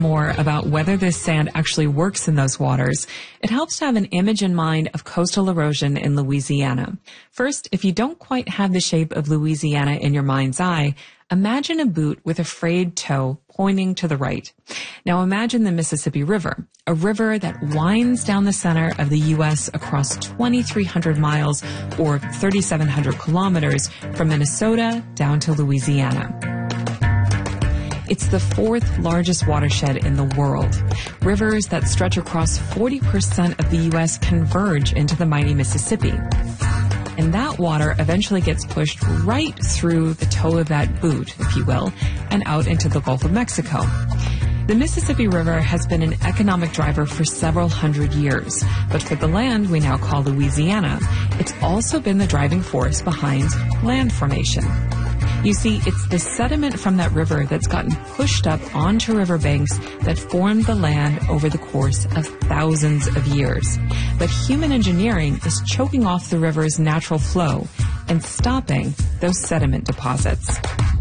more about whether this sand actually works in those waters, it helps to have an image in mind of coastal erosion in Louisiana. First, if you don't quite have the shape of Louisiana in your mind's eye, imagine a boot with a frayed toe pointing to the right. Now imagine the Mississippi River, a river that winds down the center of the U.S. across 2,300 miles or 3,700 kilometers from Minnesota down to Louisiana. It's the fourth largest watershed in the world. Rivers that stretch across 40% of the U.S. converge into the mighty Mississippi. And that water eventually gets pushed right through the toe of that boot, if you will, and out into the Gulf of Mexico. The Mississippi River has been an economic driver for several hundred years, but for the land we now call Louisiana, it's also been the driving force behind land formation. You see, it's the sediment from that river that's gotten pushed up onto riverbanks that formed the land over the course of thousands of years. But human engineering is choking off the river's natural flow and stopping those sediment deposits.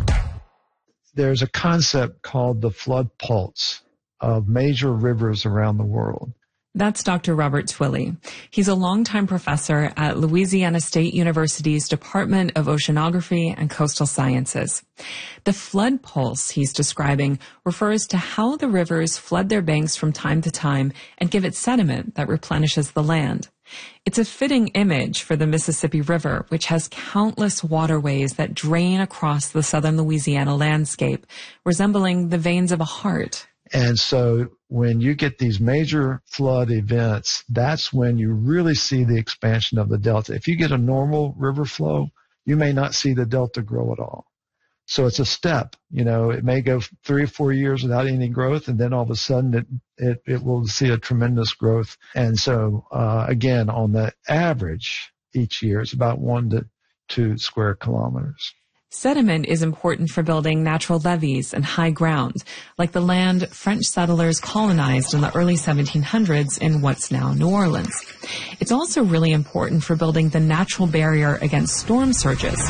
There's a concept called the flood pulse of major rivers around the world. That's Dr. Robert Twilley. He's a longtime professor at Louisiana State University's Department of Oceanography and Coastal Sciences. The flood pulse he's describing refers to how the rivers flood their banks from time to time and give it sediment that replenishes the land. It's a fitting image for the Mississippi River, which has countless waterways that drain across the southern Louisiana landscape, resembling the veins of a heart. And so when you get these major flood events, that's when you really see the expansion of the delta. If you get a normal river flow, you may not see the delta grow at all. So it's a step. You know, it may go 3 or 4 years without any growth, and then all of a sudden it will see a tremendous growth. And so, again, on the average each year, it's about 1 to 2 square kilometers. Sediment is important for building natural levees and high ground, like the land French settlers colonized in the early 1700s in what's now New Orleans. It's also really important for building the natural barrier against storm surges.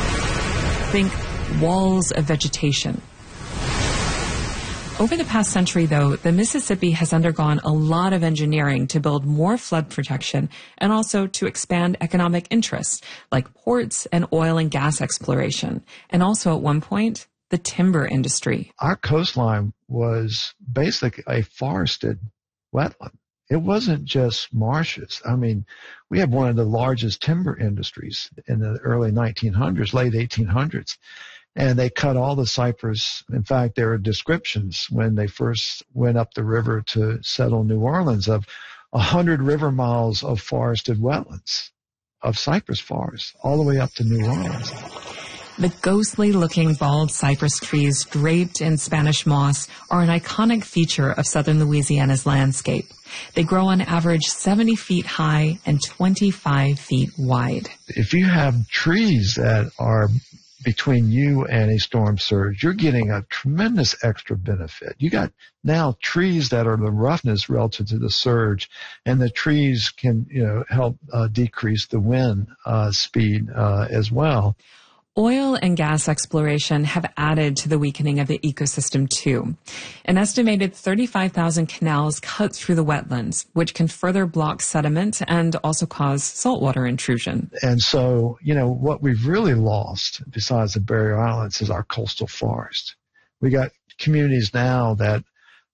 Think walls of vegetation. Over the past century, though, the Mississippi has undergone a lot of engineering to build more flood protection and also to expand economic interests like ports and oil and gas exploration, and also at one point, the timber industry. Our coastline was basically a forested wetland. It wasn't just marshes. I mean, we have one of the largest timber industries in the early 1900s, late 1800s. And they cut all the cypress. In fact, there are descriptions when they first went up the river to settle New Orleans of 100 river miles of forested wetlands, of cypress forests, all the way up to New Orleans. The ghostly-looking bald cypress trees draped in Spanish moss are an iconic feature of southern Louisiana's landscape. They grow on average 70 feet high and 25 feet wide. If you have trees that are between you and a storm surge, you're getting a tremendous extra benefit. You got now trees that are the roughness relative to the surge, and the trees can, help decrease the wind speed as well. Oil and gas exploration have added to the weakening of the ecosystem too. An estimated 35,000 canals cut through the wetlands, which can further block sediment and also cause saltwater intrusion. And so, what we've really lost, besides the barrier islands, is our coastal forest. We got communities now that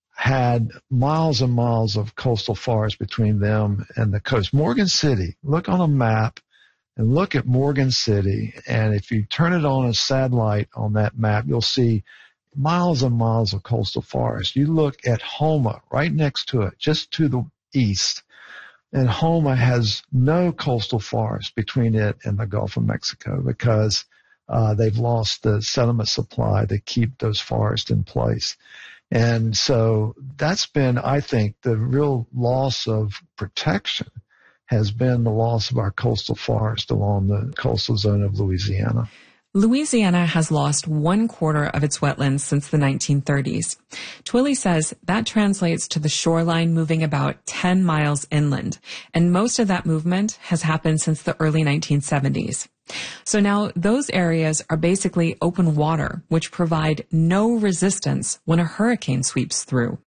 had miles and miles of coastal forest between them and the coast. Morgan City, look on a map and look at Morgan City, and if you turn it on a satellite on that map, you'll see miles and miles of coastal forest. You look at Houma, right next to it, just to the east, and Houma has no coastal forest between it and the Gulf of Mexico because they've lost the sediment supply to keep those forests in place. And so that's been, I think, the real loss of protection has been the loss of our coastal forest along the coastal zone of Louisiana. Louisiana has lost 1/4 of its wetlands since the 1930s. Twilley says that translates to the shoreline moving about 10 miles inland, and most of that movement has happened since the early 1970s. So now those areas are basically open water, which provide no resistance when a hurricane sweeps through.